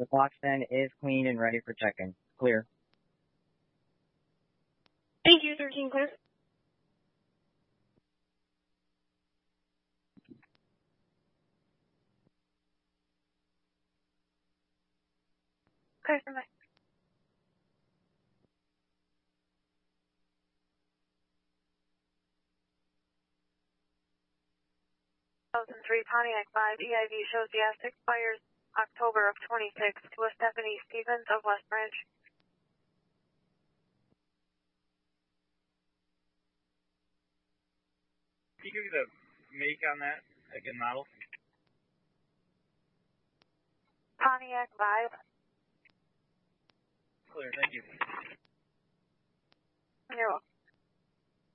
The box then is clean and ready for check-in. Clear. Thank you, 13 clear. Clear for me. 2003 Pontiac 5 EIV shows yes, expires October of 26 to a Stephanie Stevens of West Branch. Can you give me the make on that, again, model? Pontiac 5. Clear, thank you. You're welcome.